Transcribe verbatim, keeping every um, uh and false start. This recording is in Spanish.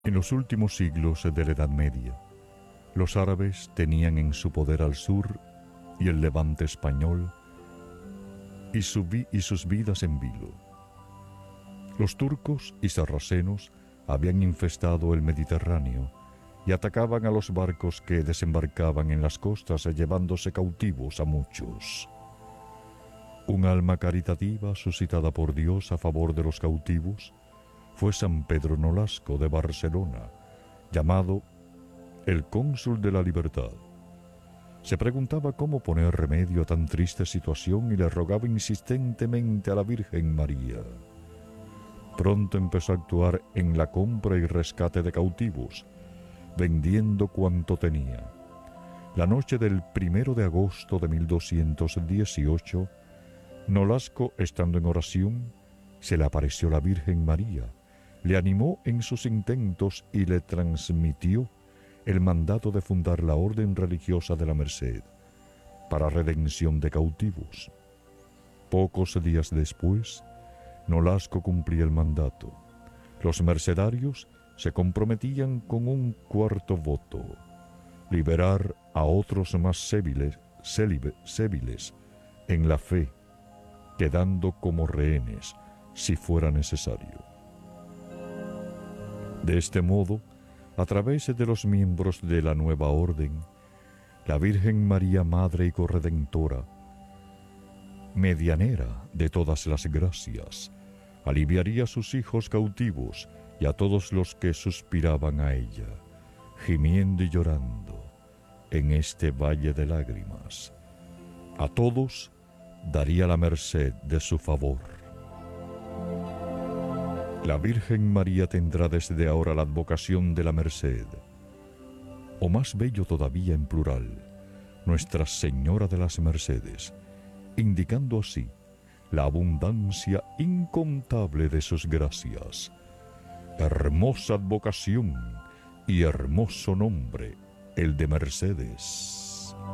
En los últimos siglos de la Edad Media, los árabes tenían en su poder al sur y el levante español y, su vi y sus vidas en vilo. Los turcos y sarracenos habían infestado el Mediterráneo y atacaban a los barcos que desembarcaban en las costas llevándose cautivos a muchos. Un alma caritativa suscitada por Dios a favor de los cautivos fue San Pedro Nolasco de Barcelona, llamado el cónsul de la libertad. Se preguntaba cómo poner remedio a tan triste situación y le rogaba insistentemente a la Virgen María. Pronto empezó a actuar en la compra y rescate de cautivos, vendiendo cuanto tenía. La noche del primero de agosto de mil doscientos dieciocho, Nolasco, estando en oración, se le apareció la Virgen María, le animó en sus intentos y le transmitió el mandato de fundar la Orden Religiosa de la Merced para redención de cautivos. Pocos días después, Nolasco cumplía el mandato. Los mercedarios se comprometían con un cuarto voto: liberar a otros más séviles, célibe, séviles en la fe, quedando como rehenes si fuera necesario. De este modo, a través de los miembros de la nueva orden, la Virgen María, Madre y Corredentora, medianera de todas las gracias, aliviaría a sus hijos cautivos y a todos los que suspiraban a ella, gimiendo y llorando en este valle de lágrimas. A todos daría la merced de su favor. La Virgen María tendrá desde ahora la advocación de la merced, o más bello todavía en plural, Nuestra Señora de las Mercedes, indicando así la abundancia incontable de sus gracias. Hermosa advocación y hermoso nombre el de Mercedes.